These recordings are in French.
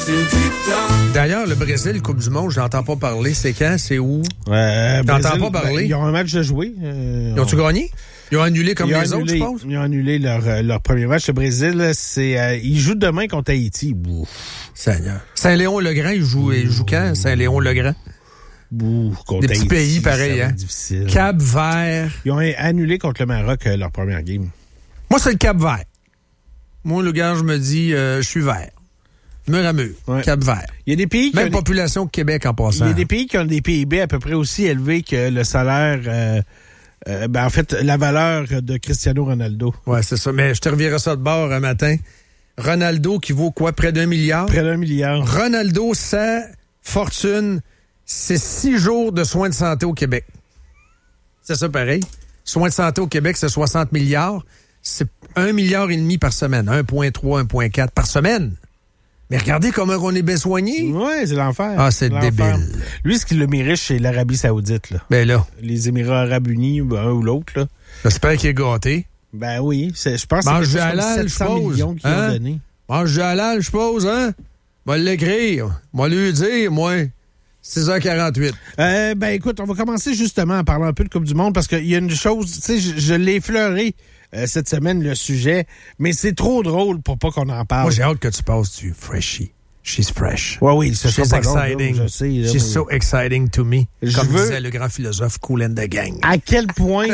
D'ailleurs, le Brésil, Coupe du Monde, je n'entends pas parler. C'est quand? C'est où? T'entends pas parler? Ils ont un match de jouer. Ils ont-tu gagné? Ils ont annulé comme les autres, je pense? Ils ont annulé leur premier match. Le Brésil, ils jouent demain contre Haïti. Ouf. Seigneur. Saint-Léon-le-Grand, ils jouent quand? Saint-Léon-le-Grand? Des petits pays pareils, hein? Difficile. Cap-Vert. Ils ont annulé contre le Maroc leur première game. Moi, c'est le Cap-Vert. Moi, le gars, je me dis, je suis vert. Mur à mur. Ouais. Cap-Vert. Il y a des pays qui même population que Québec en passant. Il y a des pays qui ont des PIB à peu près aussi élevés que le salaire, en fait, la valeur de Cristiano Ronaldo. Ouais, c'est ça. Mais je te reviendrai ça de bord un matin. Ronaldo qui vaut quoi? Près d'1 milliard? Près d'1 milliard. Ronaldo, sa fortune, c'est 6 jours de soins de santé au Québec. C'est ça pareil. Soins de santé au Québec, c'est 60 milliards. C'est 1,5 milliard par semaine. 1,3, 1,4 par semaine. Mais regardez comment on est bien soigné. Oui, c'est l'enfer. Ah, c'est débile. Lui, ce qui l'a mis riche, c'est l'Arabie Saoudite. Là. Ben là. Les Émirats Arabes Unis, un ou l'autre. Là. J'espère qu'il est gâté. Ben oui. Je pense que c'est halal, 700 millions qu'ils ont donné. Mange du halal, je suppose, hein? Va l'écrire. Va lui dire, moi. 6h48. Ben écoute, on va commencer justement à parler un peu de Coupe du Monde parce qu'il y a une chose, tu sais, je l'ai effleuré cette semaine, le sujet, mais c'est trop drôle pour pas qu'on en parle. Moi, j'ai hâte que tu passes du freshie. She's fresh. Oui, c'est She's exciting. Je sais, là, she's so exciting to me. Comme disait le grand philosophe Kool and the Gang. À quel point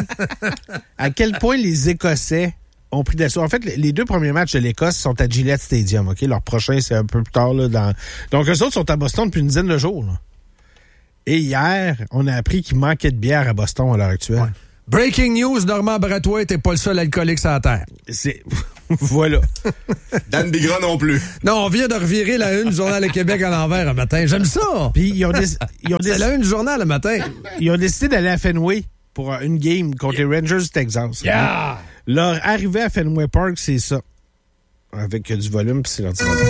les Écossais ont pris d'assaut. En fait, les 2 premiers matchs de l'Écosse sont à Gillette Stadium, OK? Leur prochain, c'est un peu plus tard, là. Donc, eux autres sont à Boston depuis une dizaine de jours, là. Et hier, on a appris qu'il manquait de bière à Boston à l'heure actuelle. Ouais. Breaking news, Normand Bratois était pas le seul alcoolique sur la terre. Voilà. Dan Bigra non plus. Non, on vient de revirer la une du Journal de Québec à l'envers un matin. J'aime ça. Puis c'est la une du journal le matin. Ils ont décidé d'aller à Fenway pour une game contre les Rangers du Texas. Yeah! Leur arrivée à Fenway Park, c'est ça. Avec du volume puis c'est l'ordinateur.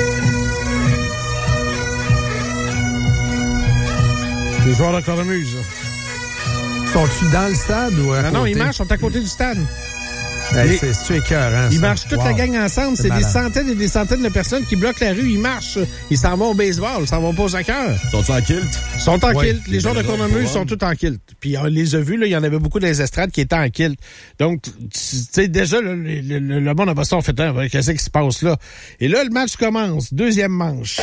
Les joueurs de cornemuse. Sont-ils dans le stade ou à côté? Non, ils marchent, sont à côté du stade. Hey, c'est écœurant, ils marchent toute la gang ensemble. C'est des centaines et des centaines de personnes qui bloquent la rue. Ils marchent. Ils s'en vont au baseball. Ils s'en vont pas au soccer. Sont-ils en kilt? Ils sont en kilt. Les joueurs de cornemuse sont tous en kilt. Puis on les a vus, là, il y en avait beaucoup dans les estrades qui étaient en kilt. Donc, tu sais, déjà, là, le monde à Boston fait qu'est-ce qui se passe là? Et là, le match commence. Deuxième manche.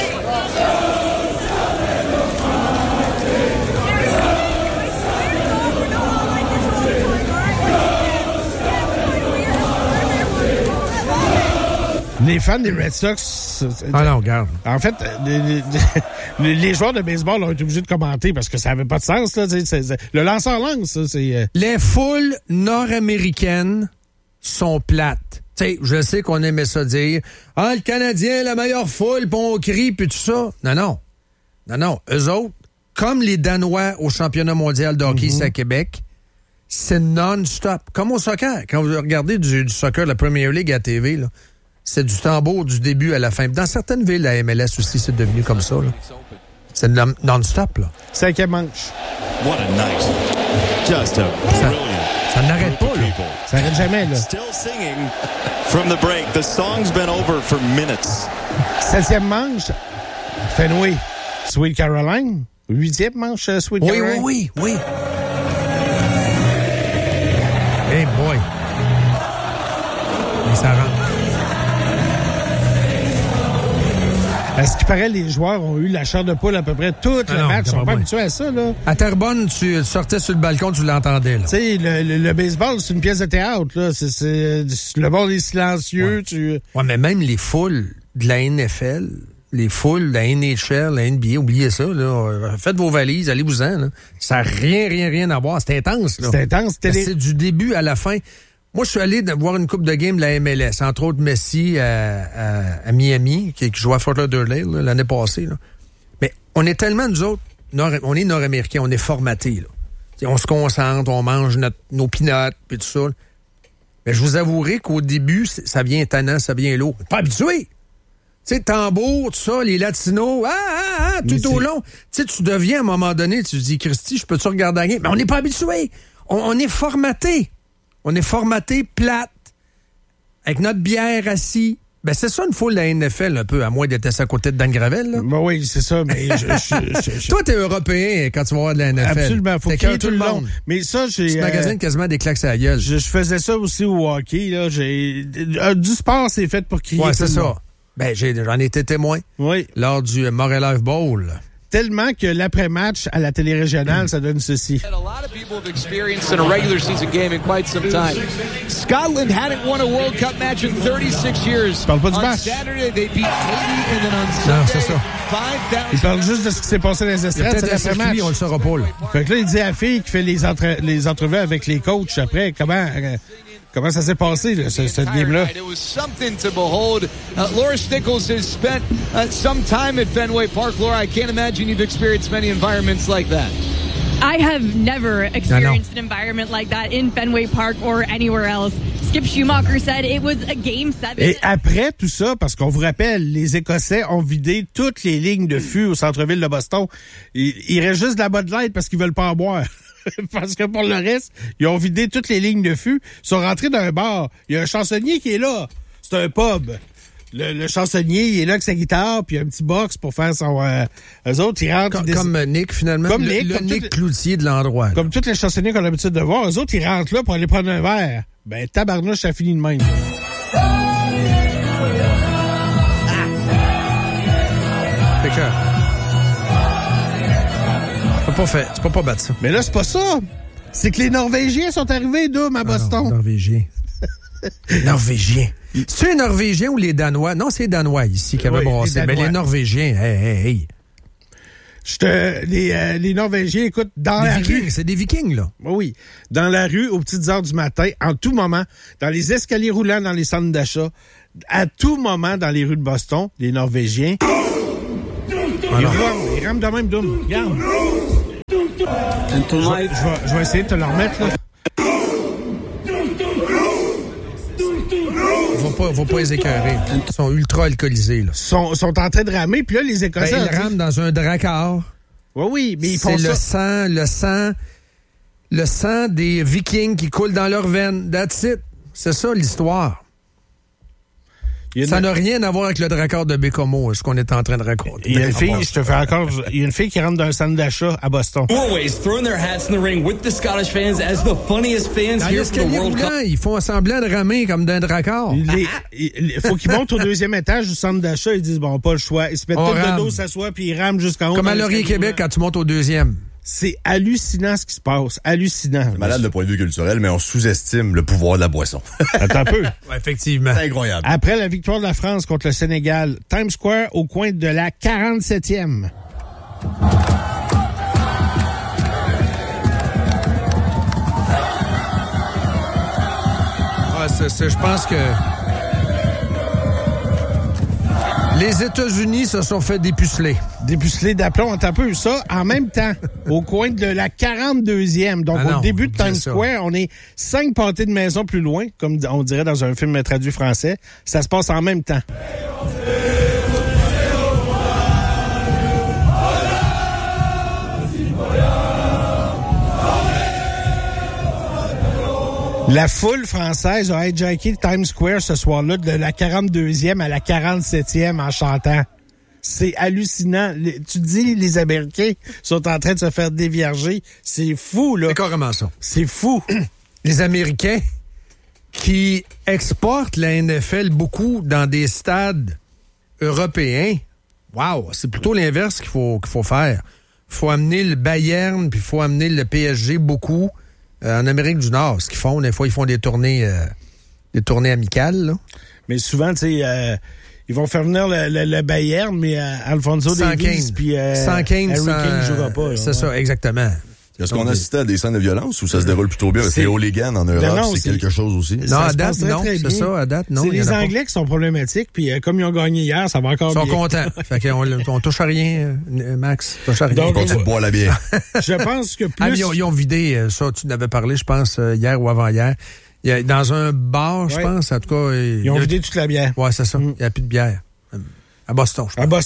Les fans des Red Sox... Ah non, regarde. En fait, les joueurs de baseball ont été obligés de commenter parce que ça n'avait pas de sens. Là, le lanceur lance, ça, c'est... Les foules nord-américaines sont plates. Tu sais, je sais qu'on aimait ça dire « Ah, le Canadien, la meilleure foule, puis on crie, puis tout ça. » Non. Eux autres, comme les Danois au championnat mondial de hockey ici à Québec, c'est non-stop. Comme au soccer. Quand vous regardez du soccer, la Premier League à TV, là, c'est du tambour du début à la fin. Dans certaines villes, la MLS aussi, c'est devenu comme ça. Là. C'est non-stop. Là. 5e manche. What a night. Just a brilliant. Ça n'arrête pas, là. Ça n'arrête jamais, là. Still singing from the break. The song's been over for minutes. 7e manche. Fenway. Sweet Caroline. 8e manche, Sweet Caroline. Oui. Hey boy. Et ça rentre. À ce qui paraît, les joueurs ont eu la chair de poule à peu près tout le match. Ils sont pas habitués à ça, là. À Terrebonne, tu sortais sur le balcon, tu l'entendais, là. Tu sais, le baseball, c'est une pièce de théâtre, là. Le bord est silencieux. Ouais, mais même les foules de la NFL, les foules de la NHL, la NBA, oubliez ça, là. Faites vos valises, allez-vous-en, là. Ça n'a rien à voir. C'est intense, là. C'est intense. C'est du début à la fin. Moi, je suis allé voir une coupe de game de la MLS, entre autres Messi à Miami, qui jouait à Fort Lauderdale l'année passée. Là. Mais on est tellement, nous autres, on est nord-américains, on est formatés. Là. T'sais, on se concentre, on mange nos peanuts, puis tout ça. Là. Mais je vous avouerai qu'au début, ça vient tannant, ça vient lourd. Pas habitué! Tu sais, tambour, tout ça, les latinos, tout au long. Tu sais, tu deviens, à un moment donné, tu te dis, Christy, je peux-tu regarder la game? Mais on n'est pas habitué. On est formaté. On est formaté plate, avec notre bière assis, Ben, c'est ça une foule de la NFL, un peu, à moins d'être à côté de Dan Gravel, là. Ben oui, c'est ça, mais Toi, t'es européen quand tu vas voir de la NFL. Absolument, faut qu'il y ait tout le long. Mais ça, j'ai... Tu magasines quasiment des claques à la gueule. Je faisais ça aussi au hockey, là. Du sport, c'est fait pour crier. Ouais, c'est ça. Ben, j'en ai été témoin. Oui. Lors du Montréal Live Bowl. Tellement que l'après-match à la télé régionale, ça donne ceci. A lot of people have experienced in a regular season game in quite some time. Scotland hadn't won a World Cup match in 36 years. Parle pas du On match. Saturday, they beat Haiti, and then on Sunday, Non, c'est ça. 5,000. Il parle juste de ce qui s'est passé dans les estrades, c'est Peut-être un l'après-match. circuit, on le saura pas, là. Fait que là, il dit à la fille qui fait les entrevues avec les coachs après, comment ça s'est passé, là, cette game-là? It was something to behold. Laura Stickles has spent some time at Fenway Park. Laura, I can't imagine you've experienced many environments like that. I have never experienced an environment like that in Fenway Park or anywhere else. Skip Schumacher said it was a Game 7. Et après tout ça, parce qu'on vous rappelle, les Écossais ont vidé toutes les lignes de fût au centre-ville de Boston. Il reste juste de la Bud Light parce qu'ils veulent pas en boire. Parce que pour le reste, ils ont vidé toutes les lignes de fût. Ils sont rentrés dans un bar. Il y a un chansonnier qui est là. C'est un pub. Le chansonnier, il est là avec sa guitare, puis il y a un petit box pour faire son... eux autres, ils rentrent... Comme Nick, finalement. Comme le Nick Cloutier de l'endroit. Comme tous les chansonniers qu'on a l'habitude de voir, eux autres, ils rentrent là pour aller prendre un verre. Ben, tabarnouche, ça finit de même. C'est que... Tu peux pas battre ça. Mais là, c'est pas ça. C'est que les Norvégiens sont arrivés, à Boston. Non, Norvégiens. Norvégiens. C'est-tu les Norvégiens ou les Danois? Non, c'est les Danois ici qui avaient brassé. Mais les Norvégiens, hey. Les Norvégiens, écoute, dans la rue... C'est des Vikings, là. Oui. Dans la rue, aux petites heures du matin, en tout moment, dans les escaliers roulants, dans les centres d'achat, à tout moment, dans les rues de Boston, les Norvégiens... Ils rament de même, Doom. Regarde. Je vais essayer de te le remettre, là. Va pas les écœurer. Ils sont ultra alcoolisés, là. Sont en train de ramer, puis là, les Écossais... Ils rament dans un dracard. Oui, mais ils font ça... C'est le sang des Vikings qui coule dans leurs veines. That's it. C'est ça, l'histoire. Ça n'a rien à voir avec le dracard de Bécomo, ce qu'on est en train de raconter. Il y a une fille, il y a une fille qui rentre dans un centre d'achat à Boston. Norway's throwing their hats in the ring with the Scottish fans as the funniest fans dans here for the World Cup. Ils font semblant de ramer comme d'un dracard. Il faut qu'ils montent au deuxième étage du centre d'achat. Ils disent, bon, pas le choix. Ils se mettent tout de dos, s'assoient, puis ils rament jusqu'en haut. Comme à Laurier-Québec, quand tu montes au deuxième. C'est hallucinant ce qui se passe. Hallucinant. C'est malade de point de vue culturel, mais on sous-estime le pouvoir de la boisson. Attends un peu. Ouais, effectivement. C'est incroyable. Après la victoire de la France contre le Sénégal, Times Square au coin de la 47e. Je pense que les États-Unis se sont fait dépuceler. Dépuceler d'aplomb, un peu. Ça, en même temps, au coin de la 42e. Donc, au début de Times Square, on est 5 pâtés de maison plus loin, comme on dirait dans un film traduit français. Ça se passe en même temps. La foule française a hijacké Times Square ce soir-là de la 42e à la 47e en chantant. C'est hallucinant. Tu dis, les Américains sont en train de se faire dévierger. C'est fou, là. C'est carrément ça. C'est fou. Les Américains qui exportent la NFL beaucoup dans des stades européens, wow, c'est plutôt l'inverse qu'il faut faire. Il faut amener le Bayern, puis il faut amener le PSG beaucoup en Amérique du Nord. Ce qu'ils font, des fois, ils font des tournées amicales, là. Mais souvent, tu sais... ils vont faire venir le Bayern, mais Alphonso Davies puis Harry Kane ne jouera pas. C'est ça, exactement. Est-ce qu'on assistait à des scènes de violence ou ça se déroule plutôt bien? C'est hooligan en Europe, c'est quelque chose aussi. Non, à date, non. C'est ça, à date, non. C'est les Anglais qui sont problématiques, puis comme ils ont gagné hier, ça va encore bien. Ils sont contents. Fait qu'on touche à rien, Max. Touche à rien. Donc, on continue de boire la bière. Je pense que plus... ils ont vidé, ça, tu n'avais parlé, je pense, hier ou avant-hier. Dans un bar, je pense, en tout cas... Ils ont vidé toute la bière. Ouais, c'est ça. Il n'y a plus de bière. À Boston, je pense. À Boston.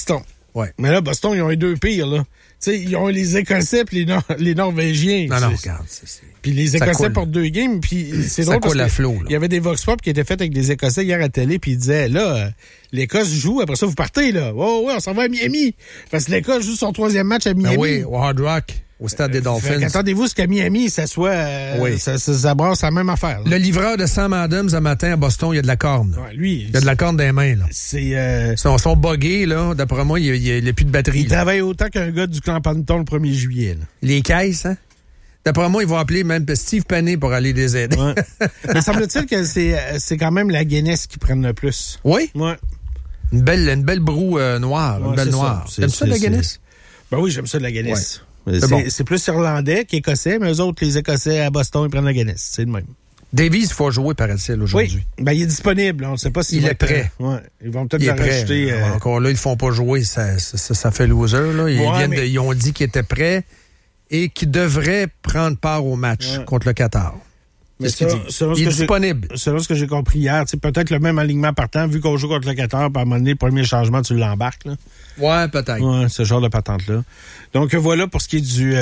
Ouais. Mais là, Boston, ils ont les deux pires, là. Tu sais, ils ont les Écossais et les Norvégiens. Non, regarde. Puis les Écossais portent 2 games, puis c'est drôle parce il y avait des Vox Pop qui étaient faits avec des Écossais hier à la télé, puis ils disaient, là, l'Écosse joue, après ça, vous partez, là. Oh, ouais, on s'en va à Miami. Parce que l'Écosse joue son 3e match à Miami. Ben oui, au Hard Rock, au stade des Dolphins. Attendez-vous ce qu'à Miami, ça soit... ça brasse la même affaire. Là. Le livreur de Sam Adams, un matin, à Boston, il y a de la corne. Ouais, lui... Il y a de la corne dans les mains, là. C'est... Son buggé, là, d'après moi, il n'a plus de batterie. Il travaille autant qu'un gars du Clan Panton le 1er juillet, là. Les caisses, hein? D'après moi, ils vont appeler même Steve Penney pour aller les aider. Ouais. Mais semble-t-il que c'est quand même la Guinness qui prenne le plus. Oui? Ouais. Une belle broue noire. Une belle noire. T'aimes ça, la Guinness? Ben oui, j'aime ça de la Guinness. Ouais. C'est plus irlandais qu'écossais, mais eux autres, les Écossais à Boston, ils prennent la Guinness. C'est le même. Davies, il faut jouer, paraît-il, aujourd'hui. Oui. Ben, il est disponible. On ne sait pas s'il est prêt. Ouais. Ils vont peut-être le rajouter. Encore là, ils ne font pas jouer. Ça fait loser, là. Ils ont dit qu'ils étaient prêts et qu'ils devraient prendre part au match contre le Qatar. Mais il est disponible. Selon ce que j'ai compris hier, peut-être le même alignement partant, vu qu'on joue contre le Qatar, puis à un moment donné, le premier changement, tu l'embarques. Là. Ouais, peut-être. Ouais, ce genre de patente-là. Donc voilà pour ce qui est du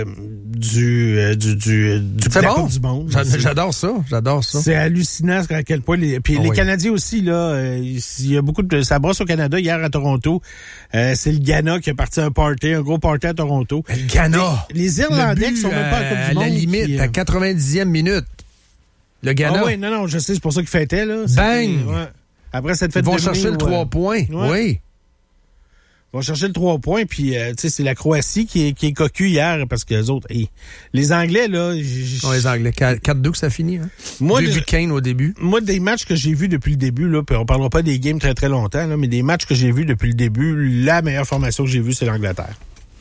Coupe du Monde. J'adore ça. C'est hallucinant à quel point les Canadiens aussi, là, il y a beaucoup de... Ça brosse au Canada hier à Toronto. C'est le Ghana qui a parti un gros party à Toronto. Le Ghana! Les Irlandais qui sont même pas à la Coupe du Monde. À la limite, à 90e minute. Le Ghana. Ah oui, non, je sais, c'est pour ça qu'ils fêtaient, là. Bang! Ouais. Après cette fête ils vont chercher le 3 points. Ouais. Oui. Ils vont chercher le 3 points, puis c'est la Croatie qui est cocu hier, parce que les autres, les Anglais, là... les Anglais, 4-2 que ça finit. Hein? Moi, 2 buts de Kane au début. Moi, des matchs que j'ai vus depuis le début, là, puis on parlera pas des games très très longtemps, là, mais des matchs que j'ai vus depuis le début, la meilleure formation que j'ai vue, c'est l'Angleterre.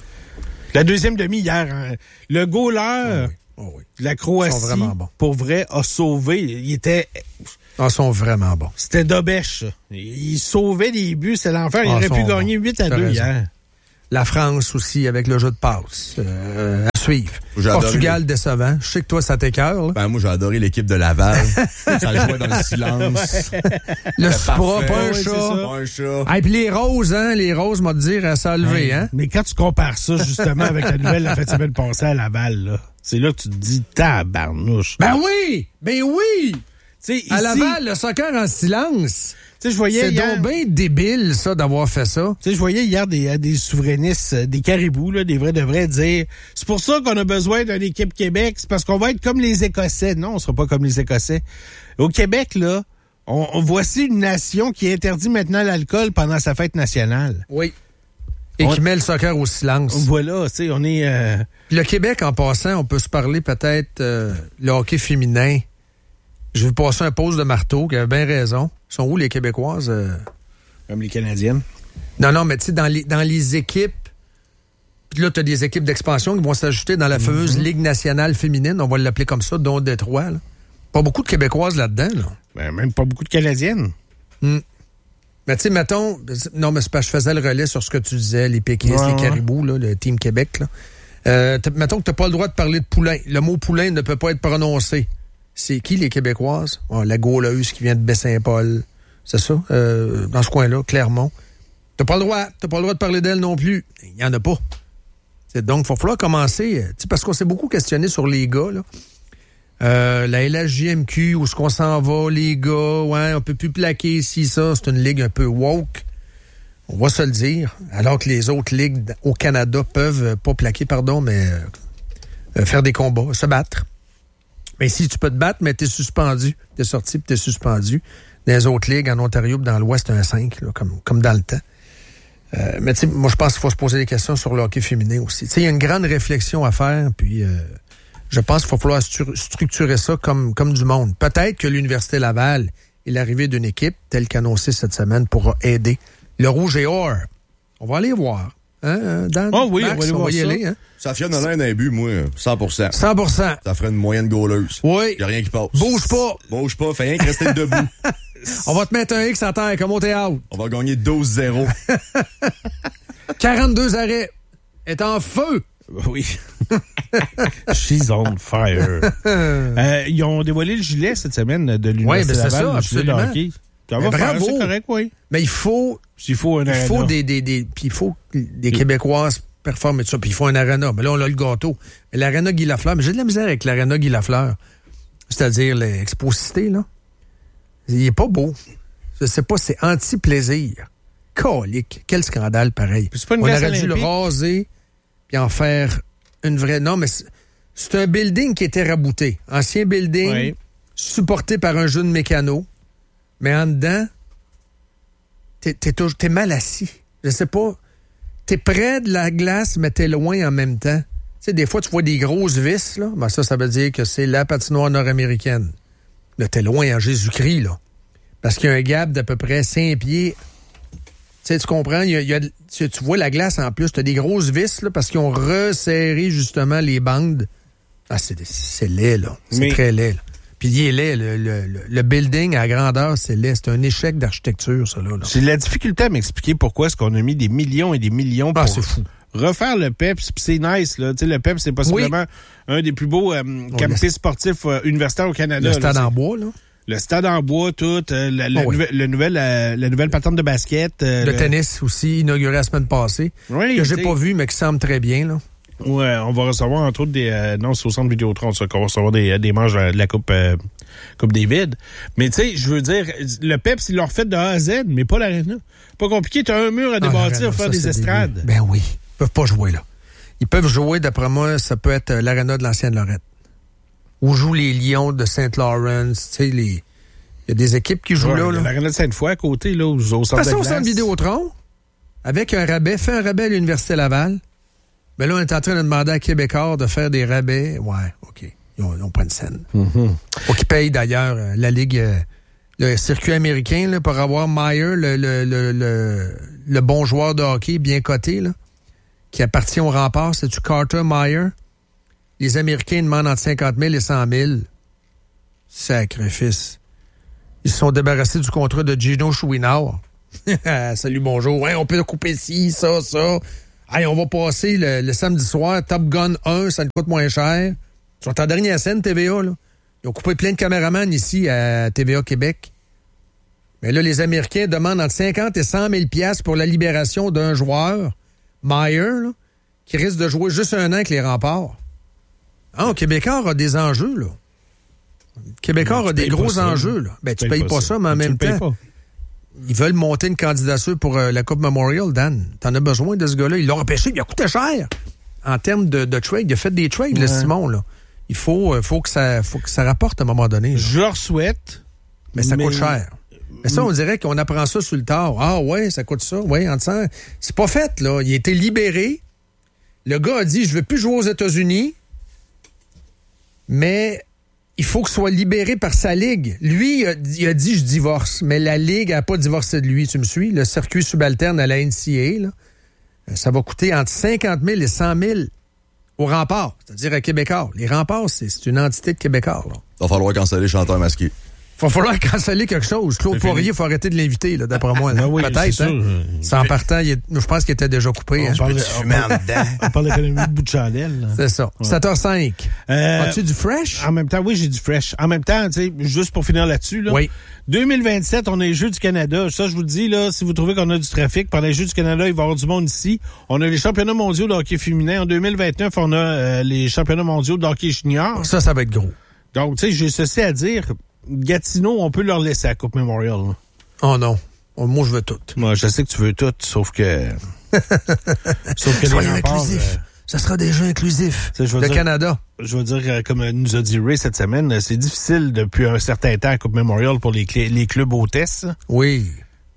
La deuxième demi hier, hein, le goaler... oui. La Croatie, pour vrai, a sauvé. Ils sont vraiment bons. C'était Dobèche. Ils sauvaient des buts, c'est l'enfer. Ils auraient pu gagner 8-2 hier. La France aussi, avec le jeu de passe. À suivre. Portugal, décevant. Je sais que toi, ça t'écoeure. Ben, moi, j'ai adoré l'équipe de Laval. Ça jouait dans le silence. Le Supra, pas un chat. Et puis les roses, m'a dire, ça a levé. Hein? Mais quand tu compares ça, justement, avec la nouvelle la fin de semaine passée à Laval, là, c'est là que tu te dis tabarnouche. Ben oui! Ici, à Laval, le soccer en silence. Je voyais c'est donc bien débile, ça, d'avoir fait ça. Je voyais hier des souverainistes, des caribous, là, des vrais de vrais, dire c'est pour ça qu'on a besoin d'une équipe Québec, c'est parce qu'on va être comme les Écossais. Non, on sera pas comme les Écossais. Au Québec, là, voici une nation qui interdit maintenant l'alcool pendant sa fête nationale. Oui. Et qui met le soccer au silence. Voilà, on est... Le Québec, en passant, on peut se parler peut-être le hockey féminin. Je vais passer un pause de marteau, qui avait bien raison. Ils sont où, les Québécoises? Comme les Canadiennes. Non, mais tu sais, dans les équipes, puis là, tu as des équipes d'expansion qui vont s'ajouter dans la fameuse Ligue nationale féminine, on va l'appeler comme ça, dont Détroit. Là. Pas beaucoup de Québécoises là-dedans. Là. Ben, même pas beaucoup de Canadiennes. Mais tu sais, mettons... Non, mais c'est parce que je faisais le relais sur ce que tu disais, les péquistes, les caribous, là, le Team Québec. Là. Mettons que tu n'as pas le droit de parler de poulain. Le mot poulain ne peut pas être prononcé. C'est qui, les Québécoises? La Gauleuse qui vient de Baie-Saint-Paul. C'est ça? Dans ce coin-là, Clermont. T'as pas le droit de parler d'elle non plus. Il n'y en a pas. Donc, il va falloir commencer... Parce qu'on s'est beaucoup questionné sur les gars, là. La LHJMQ, où est-ce qu'on s'en va, les gars? Ouais, on peut plus plaquer ici, ça. C'est une ligue un peu woke. On va se le dire. Alors que les autres ligues au Canada peuvent pas plaquer, mais faire des combats, se battre. Mais si tu peux te battre, mais t'es suspendu. T'es sorti puis t'es suspendu. Dans les autres ligues, en Ontario, dans l'Ouest, c'est un 5, là, comme dans le temps. Mais tu sais, moi, je pense qu'il faut se poser des questions sur le hockey féminin aussi. Tu sais, il y a une grande réflexion à faire, puis je pense qu'il va falloir structurer ça comme du monde. Peut-être que l'Université Laval et l'arrivée d'une équipe, telle qu'annoncée cette semaine, pourra aider. Le Rouge et Or, on va aller voir. Hein, Dan? Oh oui, Max, on va y aller aller. Hein? Safia Nolin d'un but, moi, 100%. 100%. Ça ferait une moyenne gauleuse. Oui. Il n'y a rien qui passe. Bouge pas, fais rien que rester debout. On va te mettre un X à terre, comme au théâtre. On va gagner 12-0. 42 arrêts. Est en feu. Oui. She's on fire. Ils ont dévoilé le gilet cette semaine de l'Université Laval. Oui, c'est ça, absolument. bravo. C'est correct, oui. Mais il faut des Québécoises performent ça, puis il faut un aréna. Mais là, on a le gâteau. Mais l'aréna Guy Lafleur, mais j'ai de la misère avec l'aréna Guy Lafleur. C'est-à-dire l'Expo-Cité, là. Il est pas beau. Je sais pas, c'est anti-plaisir. Colique. Quel scandale pareil. C'est pas une on glace aurait dû olympique. le raser puis en faire une vraie... Non, mais c'est un building qui était rabouté. Ancien building, supporté par un jeune mécano. Mais en dedans, t'es mal assis. Je sais pas. T'es près de la glace, mais t'es loin en même temps. Tu sais, des fois, tu vois des grosses vis, là. Ben ça veut dire que c'est la patinoire nord-américaine. Là, t'es loin en Jésus-Christ, là. Parce qu'il y a un gap d'à peu près 5 pieds. Tu sais, tu comprends? Tu vois la glace en plus. T'as des grosses vis, là, parce qu'ils ont resserré, justement, les bandes. Ah, c'est laid, là. C'est très laid, là. Puis il est laid. Le building à grandeur, c'est laid. C'est un échec d'architecture, ça, là. J'ai de la difficulté à m'expliquer pourquoi est-ce qu'on a mis des millions et des millions pour c'est fou. refaire le PEPS. Puis c'est nice, là. Tu sais, le PEPS, c'est possiblement un des plus beaux campus sportifs universitaires au Canada. Le stade en bois, là. Le stade en bois, tout. La nouvelle patente de basket. Le tennis aussi, inauguré la semaine passée. Oui, que j'ai pas vu, mais qui semble très bien, là. Ouais, on va recevoir entre autres des... non, c'est au centre Vidéotron, ça, qu'on va recevoir des manches de la Coupe David. Mais tu sais, je veux dire, le PEPS, ils l'ont refait de A à Z, mais pas l'aréna. Pas compliqué, t'as un mur à débâtir, faire des estrades. Ben oui, ils peuvent pas jouer là. Ils peuvent jouer, d'après moi, ça peut être l'aréna de l'ancienne Lorette. Où jouent les Lions de Saint-Laurent, tu sais, il y a des équipes qui jouent là. L'aréna de Sainte-Foy à côté, là, au centre de glace. Passons au centre Vidéotron, avec un rabais, fait un rabais à l'Université Laval. Mais là, on est en train de demander à Québécois de faire des rabais. Ouais, OK. Ils ont pas une scène. Faut qu'ils payent, d'ailleurs, la Ligue, le circuit américain, là, pour avoir Meyer, le bon joueur de hockey bien coté, là, qui appartient au rempart. C'est-tu Carter Meyer? Les Américains demandent entre 50 000 et 100 000. Sacrifice. Ils se sont débarrassés du contrat de Gino Chouinard. Salut, bonjour. Ouais, on peut couper ci, ça. Hey, on va passer le samedi soir, Top Gun 1, ça nous coûte moins cher. Ils sont en dernière scène, TVA, là. Ils ont coupé plein de caméramans ici à TVA Québec. Mais là, les Américains demandent entre 50 et 100 000 $ pour la libération d'un joueur, Meyer, là, qui risque de jouer juste un an avec les remparts. Ah, Québécois a des enjeux, là. Québécois a des gros enjeux, là. Ben, tu payes pas ça, mais en même temps... Ils veulent monter une candidature pour la Coupe Memorial, Dan. T'en as besoin de ce gars-là. Ils l'ont repêché, il a coûté cher. En termes de trade, il a fait des trades, le Simon, là. Il faut que ça rapporte à un moment donné. Là. Je leur souhaite. Mais ça coûte cher. Mais ça, on dirait qu'on apprend ça sur le tard. Ah ouais, ça coûte ça. Oui, en disant, c'est pas fait, là. Il a été libéré. Le gars a dit, je veux plus jouer aux États-Unis, mais... il faut qu'il soit libéré par sa ligue. Lui, il a dit, je divorce. Mais la ligue n'a pas divorcé de lui, tu me suis? Le circuit subalterne à la NCAA, là, ça va coûter entre 50 000 et 100 000 au rempart, c'est-à-dire à Québécois. Les remparts, c'est une entité de Québécois. Là. Il va falloir canceller Chanteur Masqué. Il va falloir canceller quelque chose. Claude Poirier, il faut arrêter de l'inviter, là, d'après moi. Là. Oui, peut-être. Hein? Sans partant, je pense qu'il était déjà coupé. On parle d'économie de bout de chandelle. Là. C'est ça. Ouais. 7h05. As-tu du fresh? En même temps, oui, j'ai du fresh. En même temps, tu sais, juste pour finir là-dessus, là, oui. 2027, on a les Jeux du Canada. Ça, je vous le dis, là, si vous trouvez qu'on a du trafic, pendant les Jeux du Canada, il va y avoir du monde ici. On a les championnats mondiaux de hockey féminin. En 2029, on a les championnats mondiaux de hockey junior. Ça va être gros. Donc, tu sais, j'ai ceci à dire. Gatineau, on peut leur laisser la Coupe Memorial. Là. Oh non. Moi, je veux tout. Moi, je sais que tu veux tout, sauf que... Soyons inclusifs. Ça sera des jeux inclusifs. Le Canada. Je veux dire, comme nous a dit Ray cette semaine, c'est difficile depuis un certain temps à Coupe Memorial pour les clubs hôtesses. Oui.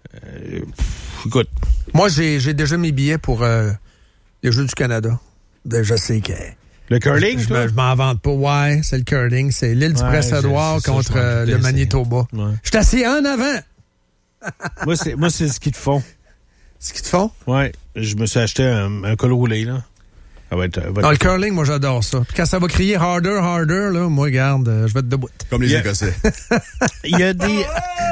Écoute. Moi, j'ai déjà mes billets pour les Jeux du Canada. Je sais que... Le curling, je m'en vante pas. Ouais, c'est le curling. C'est l'île du Prince-Édouard contre le Manitoba. Ouais. Je suis assis en avant. moi, c'est ce qu'ils te font. Ce qu'ils te font? Ouais. Je me suis acheté un col roulé, là. Le curling, moi, j'adore ça. Puis quand ça va crier harder, harder, là, moi, regarde, je vais être debout. Comme les Écossais. Il y a des...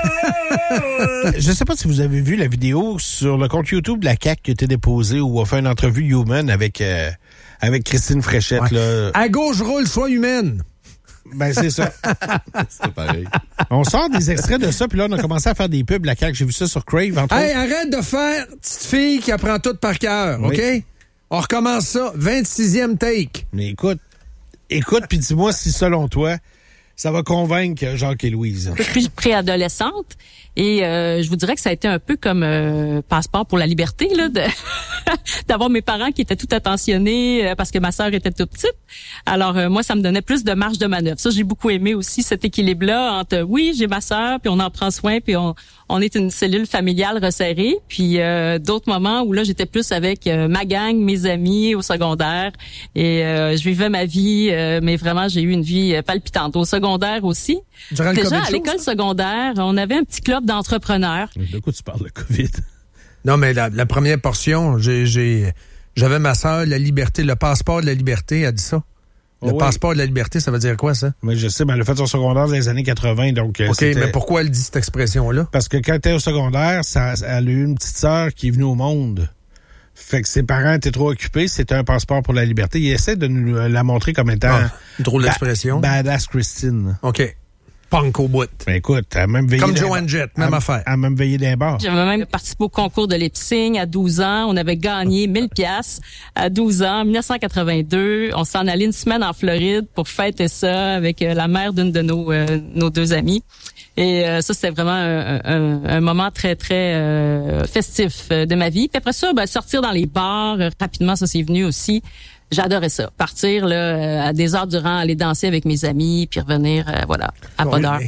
Je sais pas si vous avez vu la vidéo sur le compte YouTube de la CAQ qui a été déposée où on fait une entrevue Human avec Christine Fréchette. Ouais. Là. À gauche roule, soit humaine. Ben, c'est ça. C'est pareil. On sort des extraits de ça, puis là, on a commencé à faire des pubs, la CAQ. J'ai vu ça sur Crave, entre autres. Hey, arrête de faire petite fille qui apprend tout par cœur, Oui. OK? On recommence ça. 26e take. Mais écoute, puis dis-moi si, selon toi, ça va convaincre Jacques et Louise. Je suis préadolescente et je vous dirais que ça a été un peu comme passeport pour la liberté là, d'avoir mes parents qui étaient tout attentionnés parce que ma sœur était toute petite. Alors moi, ça me donnait plus de marge de manœuvre. Ça, j'ai beaucoup aimé aussi cet équilibre-là entre oui, j'ai ma sœur, puis on en prend soin, puis on est une cellule familiale resserrée. Puis d'autres moments où là, j'étais plus avec ma gang, mes amis au secondaire et je vivais ma vie, mais vraiment, j'ai eu une vie palpitante. Au secondaire aussi. Durant le Déjà, COVID à l'école secondaire, on avait un petit club d'entrepreneurs. De quoi tu parles, le COVID? Non, mais la première portion, j'avais ma sœur, la liberté, le passeport de la liberté, elle dit ça. Le passeport de la liberté, ça veut dire quoi, ça? Mais je sais, mais elle a fait son secondaire dans les années 80, donc... OK, mais pourquoi elle dit cette expression-là? Parce que quand elle était au secondaire, elle a eu une petite sœur qui est venue au monde. Fait que ses parents étaient trop occupés, c'était un passeport pour la liberté. Il essaie de nous la montrer comme étant... une drôle d'expression. Badass Christine. OK. Punk au bout. Ben écoute, elle a même veillé... Comme Joanne Jett, même affaire. Elle a même veillé d'un bar. J'avais même participé au concours de lip-sync à 12 ans. On avait gagné 1000 piastres à 12 ans, 1982. On s'en allait une semaine en Floride pour fêter ça avec la mère d'une de nos deux amies. Et ça, c'était vraiment un moment très, très festif de ma vie. Puis après ça, sortir dans les bars, rapidement, ça c'est venu aussi. J'adorais ça. Partir là à des heures durant, aller danser avec mes amis, puis revenir, à pas d'heure.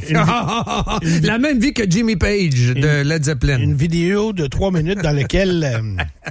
La même vie que Jimmy Page de Led Zeppelin. Une vidéo de 3 minutes dans laquelle...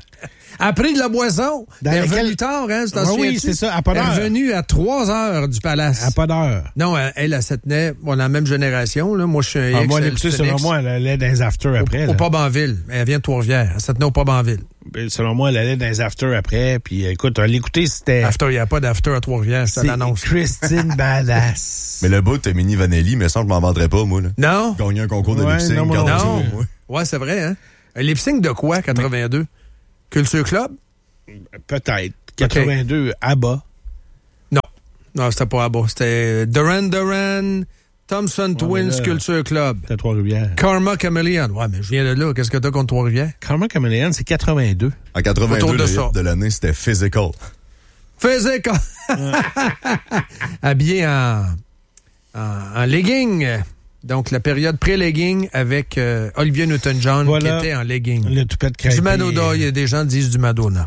a pris de la boisson. Elle est revenue tard, hein? Oui, c'est ça, à pas d'heure. Elle est revenue à 3 heures du palace. À pas d'heure. Non, elle se tenait, on a la même génération, là. Moi, je suis un moi, selon moi, elle allait dans les afters après. Au pub en ville. Elle vient de Trois-Rivières. Elle se tenait au pub en ville. Selon moi, elle allait dans les afters après. Puis écoute, l'écouter, c'était... After, il n'y a pas d'after à Trois-Rivières, c'est l'annonce. Christine Badass. Mais le bout de Mini Vanelli, mais ça, je m'en vendrais pas, moi. Là. Non? Gagner un concours de lip-sync. Non. Ouais, c'est vrai, hein? Un lip-sync de quoi, 82? Culture Club? Peut-être. 82, ABBA. Non, c'était pas ABBA. C'était Duran, Thompson Twins Culture Club. C'était Trois-Rivières. Karma Chameleon. Ouais, mais je viens de là. Qu'est-ce que t'as contre Trois-Rivières? Karma Chameleon, c'est 82. En 82, le hit de l'année, c'était Physical. Physical! Habillé en legging. Donc, la période pré-legging avec Olivia Newton-John qui était en legging. Le toupet de crêpé. Du Madonna. Il y a des gens qui disent du Madonna.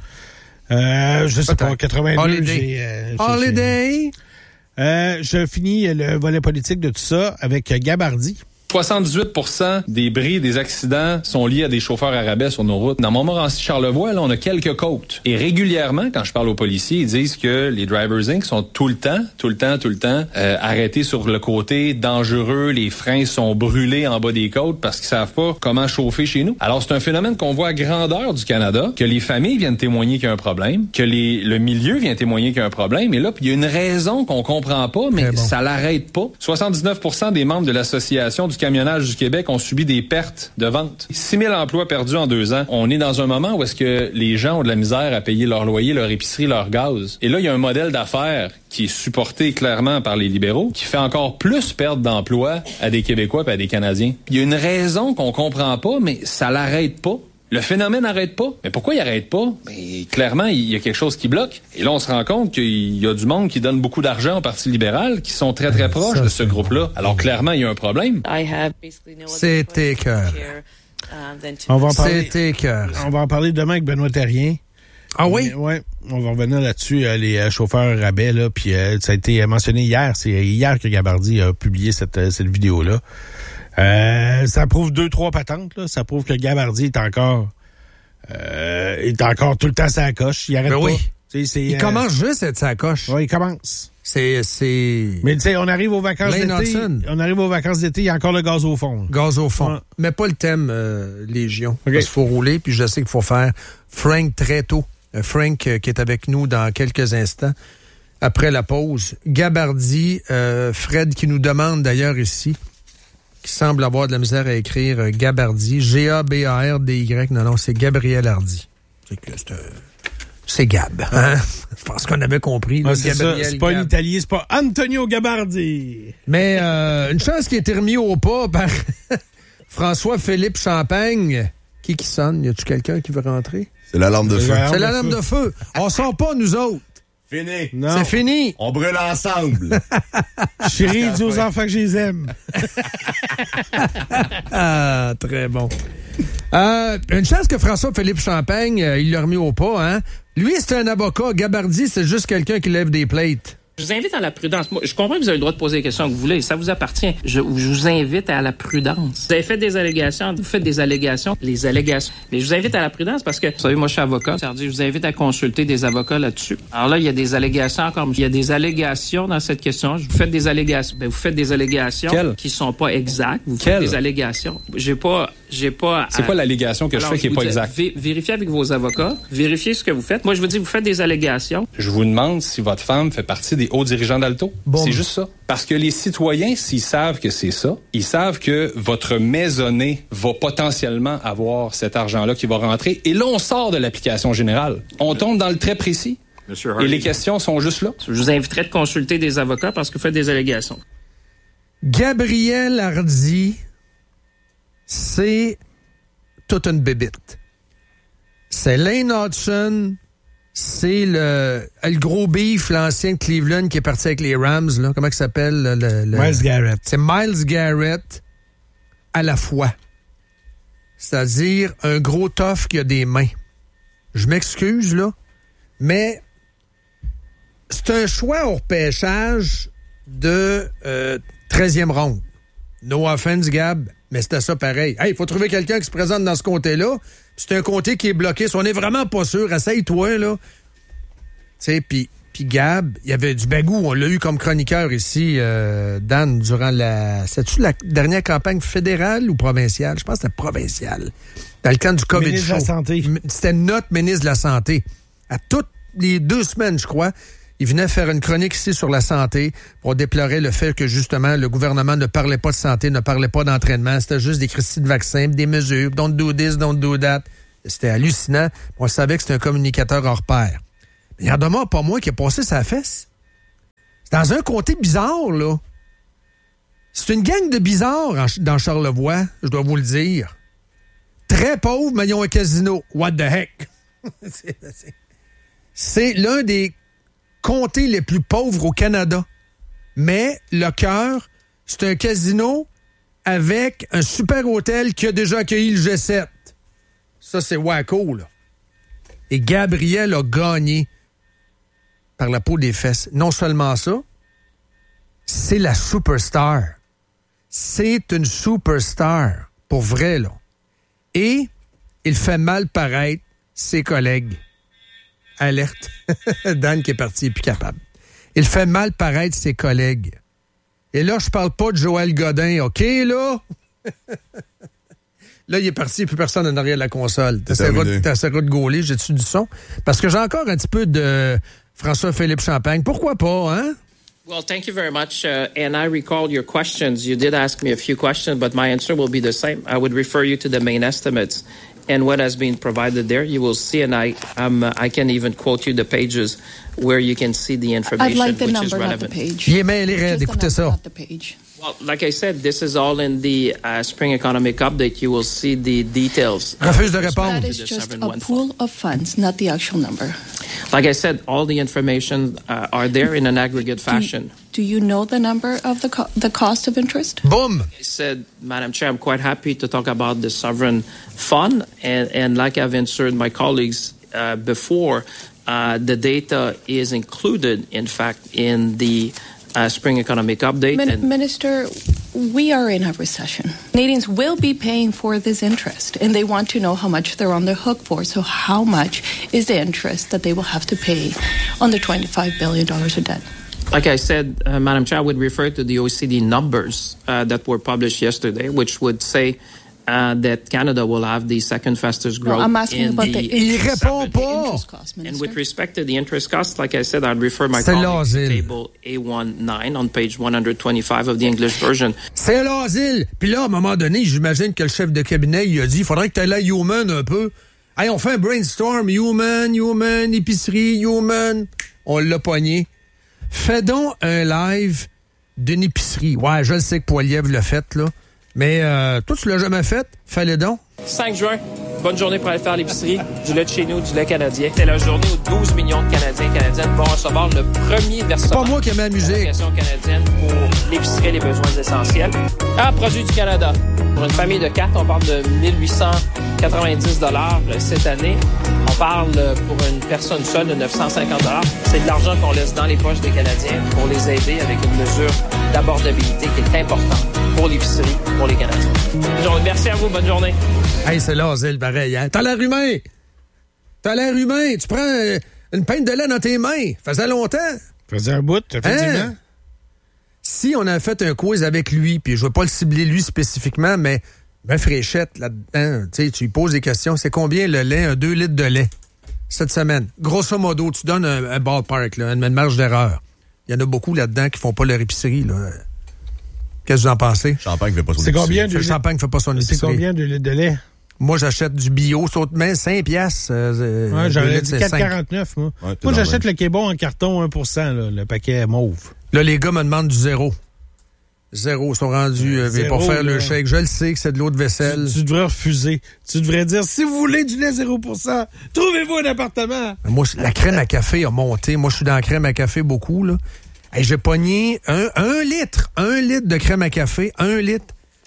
Je sais pas. 82. Holiday. Je finis le volet politique de tout ça avec Gabardi. 78% des bris, des accidents sont liés à des chauffeurs arabais sur nos routes. Dans Montmorency-Charlevoix, là, on a quelques côtes. Et régulièrement, quand je parle aux policiers, ils disent que les Drivers Inc. sont tout le temps arrêtés sur le côté, dangereux, les freins sont brûlés en bas des côtes parce qu'ils savent pas comment chauffer chez nous. Alors, c'est un phénomène qu'on voit à grandeur du Canada, que les familles viennent témoigner qu'il y a un problème, que le milieu vient témoigner qu'il y a un problème. Et là, il y a une raison qu'on comprend pas, mais ça l'arrête pas. 79% des membres de l'association du camionnage du Québec ont subi des pertes de vente. 6 000 emplois perdus en 2 ans. On est dans un moment où est-ce que les gens ont de la misère à payer leur loyer, leur épicerie, leur gaz. Et là, il y a un modèle d'affaires qui est supporté clairement par les libéraux, qui fait encore plus perdre d'emplois à des Québécois et à des Canadiens. Il y a une raison qu'on comprend pas, mais ça l'arrête pas. Le phénomène n'arrête pas. Mais pourquoi il n'arrête pas? Mais clairement, il y a quelque chose qui bloque. Et là, on se rend compte qu'il y a du monde qui donne beaucoup d'argent au Parti libéral, qui sont très, très proches de ce groupe-là. Alors, clairement, il y a un problème. C'était cœur. On va en parler. C'était cœur. On va en parler demain avec Benoît Terrien. Ah oui? Oui, on va revenir là-dessus, les chauffeurs rabais, là, puis ça a été mentionné hier. C'est hier que Gabardi a publié cette vidéo-là. Ça prouve 2-3 patentes, là. Ça prouve que Gabardi est encore tout le temps sa coche. Il arrête pas. Oui. Il commence juste à être sa coche. Oui, il commence. C'est... Mais tu sais, on arrive aux vacances Lane d'été. Hudson. On arrive aux vacances d'été, il y a encore le gaz au fond. Gaz au fond. Ouais. Mais pas le thème Légion. Okay. Parce qu'il faut rouler, puis je sais qu'il faut faire Frank très tôt. Frank qui est avec nous dans quelques instants. Après la pause. Gabardi, Fred qui nous demande d'ailleurs ici, qui semble avoir de la misère à écrire Gabardi, G-A-B-A-R-D-Y. Non, c'est Gabriel Hardy. C'est Gab. Hein? Je pense qu'on avait compris. Ah, c'est ça. C'est pas un Italien, c'est pas Antonio Gabardi. Mais une chance qui a été remis au pas par François-Philippe Champagne. Qui sonne? Y a-tu quelqu'un qui veut rentrer? C'est l'alarme de feu. C'est l'alarme de feu. On sort pas, nous autres. Fini. Non. C'est fini. On brûle ensemble. Chérie, dis aux enfants que je les aime. Ah, très bon. Une chance que François-Philippe Champagne, il l'a remis au pas, hein? Lui, c'est un avocat. Gabardi, c'est juste quelqu'un qui lève des plates. Je vous invite à la prudence. Moi, je comprends que vous avez le droit de poser les questions que vous voulez. Ça vous appartient. Je vous invite à la prudence. Vous avez fait des allégations. Vous faites des allégations. Les allégations. Mais je vous invite à la prudence parce que, vous savez, moi, je suis avocat. C'est-à-dire, je vous invite à consulter des avocats là-dessus. Alors là, il y a des allégations encore. Il y a des allégations dans cette question. Vous faites des allégations. Vous faites des allégations qui sont pas exactes. Vous faites des allégations. J'ai pas. C'est quoi l'allégation que je fais qui est pas exacte? Vérifiez avec vos avocats. Vérifiez ce que vous faites. Moi, je vous dis, vous faites des allégations. Je vous demande si votre femme fait partie des hauts dirigeants d'Alto. Bon. C'est juste ça. Parce que les citoyens, s'ils savent que c'est ça, ils savent que votre maisonnée va potentiellement avoir cet argent-là qui va rentrer. Et là, on sort de l'application générale. On tombe dans le très précis. Et les questions sont juste là. Je vous inviterai de consulter des avocats parce que vous faites des allégations. Gabriel Hardy, c'est toute une bébite. C'est Lane Hodgson, c'est le gros beef, l'ancien de Cleveland qui est parti avec les Rams, là. Comment il s'appelle? Myles Garrett. C'est Myles Garrett à la fois. C'est-à-dire un gros tough qui a des mains. Je m'excuse, là, mais c'est un choix au repêchage de 13e ronde. No offense, Gab, mais c'était ça pareil. Hey, il faut trouver quelqu'un qui se présente dans ce comté-là. C'est un comté qui est bloqué. Si on n'est vraiment pas sûr, essaye-toi, là. Tu sais, puis Gab, il y avait du bagou. On l'a eu comme chroniqueur ici, Dan, durant c'est-tu la dernière campagne fédérale ou provinciale? Je pense que c'était provinciale. Dans le camp du COVID ministre de la Santé. C'était notre ministre de la Santé. À toutes les 2 semaines, je crois, il venait faire une chronique ici sur la santé pour déplorer le fait que, justement, le gouvernement ne parlait pas de santé, ne parlait pas d'entraînement. C'était juste des cristis de vaccins, des mesures, don't do this, don't do that. C'était hallucinant. On savait que c'était un communicateur hors pair. Mais il en demeure pas moins qui a passé sa fesse. C'est dans un comté bizarre, là. C'est une gang de bizarres dans Charlevoix, je dois vous le dire. Très pauvres, mais ils ont un casino. What the heck? C'est l'un des comtés les plus pauvres au Canada. Mais le cœur, c'est un casino avec un super hôtel qui a déjà accueilli le G7. Ça, c'est wacko, là. Et Gabriel a gagné par la peau des fesses. Non seulement ça, c'est la superstar. C'est une superstar. Pour vrai, là. Et il fait mal paraître ses collègues. Alerte. Dan qui est parti, il n'est plus capable. Il fait mal paraître ses collègues. Et là, je parle pas de Joël Godin, OK, là? Là, il est parti, plus personne en arrière de la console. T'essaieras de gauler, j'ai-tu du son? Parce que j'ai encore un petit peu de François-Philippe Champagne. Pourquoi pas, hein? Well, thank you very much. And I recall your questions. You did ask me a few questions, but my answer will be the same. I would refer you to the main estimates. And what has been provided there, you will see, and I can even quote you the pages where you can see the information, I'd like the which number, is relevant. not the page. Il est mêlé raide, écoutez ça. Well, like I said, this is all in the Spring Economic Update. You will see the details. Refuse de répondre. That is just a pool of funds, not the actual number. Like I said, all the information are there in an aggregate fashion. Do you know the number of the cost of interest? Boom! I said, Madam Chair, I'm quite happy to talk about the sovereign fund. And like I've answered my colleagues before, the data is included, in fact, in the Spring Economic Update. Minister, we are in a recession. Canadians will be paying for this interest, and they want to know how much they're on the hook for. So how much is the interest that they will have to pay on the $25 billion of debt? Like I said, Madam Chair, I would refer to the OECD numbers that were published yesterday, which would say that Canada will have the second fastest growth. No, I'm asking about the interest cost, Minister. And with respect to the interest cost, like I said, I'd refer my colleagues to table A19 on page 125 of the English version. C'est l'asile. Puis là, à un moment donné, j'imagine que le chef de cabinet, il a dit, il faudrait que tu ailles à Human un peu. Hey, on fait un brainstorm. Human, épicerie, Human. On l'a pogné. Fais donc un live d'une épicerie. Ouais, je le sais que Poiliev l'a fait, là. Mais toi, tu l'as jamais fait? Fais-le donc. 5 juin, bonne journée pour aller faire l'épicerie. Du lait de chez nous, du lait canadien. C'est la journée où 12 millions de Canadiens et Canadiennes vont recevoir le premier versement. Pas moi qui aime la musique. Canadienne pour l'épicerie et les besoins essentiels. Produit du Canada. Pour une famille de 4, on parle de 1890 $ cette année. On parle pour une personne seule de 950 $. C'est de l'argent qu'on laisse dans les poches des Canadiens pour les aider avec une mesure d'abordabilité qui est importante pour l'épicerie, pour les Canadiens. Merci à vous, bonne journée. Hey, c'est l'asile, pareil, hein? T'as l'air humain! Tu prends une pinte de lait dans tes mains. Faisait longtemps. Faisait un bout, effectivement. Hein? Si on avait fait un quiz avec lui, puis je ne vais pas le cibler lui spécifiquement, mais Fréchette là-dedans, tu lui poses des questions. C'est combien le lait, un 2 litres de lait, cette semaine? Grosso modo, tu donnes un ballpark, là, une marge d'erreur. Il y en a beaucoup là-dedans qui font pas leur épicerie, là. Qu'est-ce que vous en pensez? Champagne fait pas son épicerie. Combien de champagne fait pas son épicerie? C'est combien de litres de lait? Moi, j'achète du bio, mais 5 piastres. Ouais, j'aurais dit 4,49, moi. Ouais, moi, j'achète le Québon en carton 1%, là, le paquet mauve. Là, les gars me demandent du zéro. Zéro, ils sont rendus pour faire le shake. Je le sais que c'est de l'eau de vaisselle. Tu devrais refuser. Tu devrais dire, si vous voulez du lait 0%, trouvez-vous un appartement. Moi, la crème à café a monté. Moi, je suis dans la crème à café beaucoup, là. Hey, j'ai pogné un litre de crème à café, 1 litre.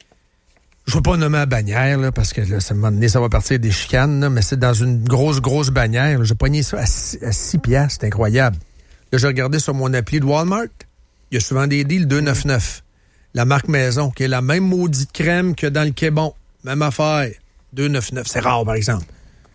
Je ne veux pas nommer la bannière, là, parce que là, ça va partir des chicanes, là, mais c'est dans une grosse bannière. Là. J'ai pogné ça à 6 piastres. C'est incroyable. Là, j'ai regardé sur mon appli de Walmart. Il y a souvent des deals 2,99. La marque Maison, qui est la même maudite crème que dans le Québon. Même affaire. 2,99. C'est rare, par exemple.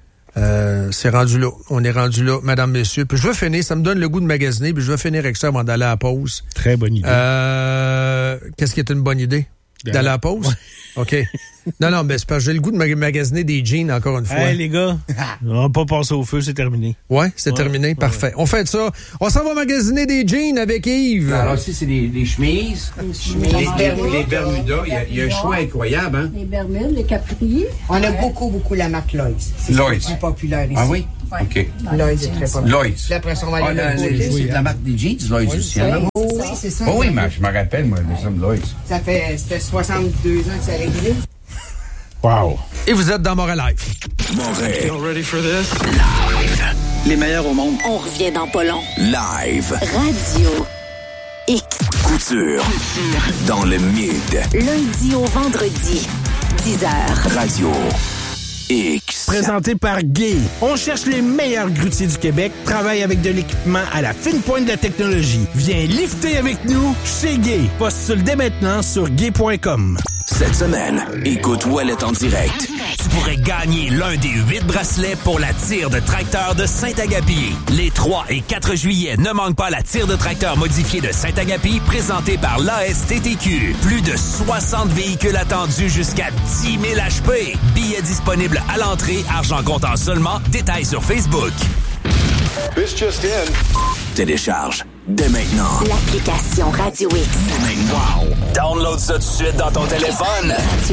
C'est rendu là. On est rendu là, madame, messieurs. Puis je veux finir. Ça me donne le goût de magasiner. Puis je veux finir avec ça avant d'aller à la pause. Très bonne idée. Qu'est-ce qui est une bonne idée? D'aller à la pause? Ouais. OK. Non, mais c'est parce que j'ai le goût de magasiner des jeans encore une fois. Hey, les gars, on va pas passer au feu, c'est terminé. Ouais, c'est terminé. Parfait. Ouais. On fait ça. On s'en va magasiner des jeans avec Yves. Alors, ici, c'est des chemises. Les Bermudas. Il y a un choix incroyable, hein? Les Bermudes, les Capri. On a beaucoup la marque Lloyds. C'est plus populaire ici. Ah oui? Ouais. OK. Lloyds, c'est très populaire. Lloyds. Puis après, on va aller c'est la marque des jeans, Lloyds aussi. Oui, c'est ça. Oh oui, mais je me rappelle, moi, nous sommes Lloyds. C'était 62 ans que ça allait griller. Wow. Et vous êtes dans Montréal Live. Montréal. You ready for this? Live. Les meilleurs au monde. On revient dans pas long. Live. Radio X. Couture. Dans le mid. Lundi au vendredi. 10h. Radio X. Présenté par Gay. On cherche les meilleurs grutiers du Québec, travaille avec de l'équipement à la fine pointe de la technologie. Viens lifter avec nous chez Gay. Postule dès maintenant sur gay.com. Cette semaine, écoute Ouellet en direct. Tu pourrais gagner l'un des 8 bracelets pour la tire de tracteur de Saint-Agapi. Les 3 et 4 juillet, ne manque pas la tire de tracteur modifiée de Saint-Agapi présentée par l'ASTTQ. Plus de 60 véhicules attendus jusqu'à 10 000 HP. Billets disponibles à l'entrée, argent comptant seulement. Détails sur Facebook. This just in. Télécharge dès maintenant l'application Radio X. Wow! Download ça tout de suite dans ton téléphone.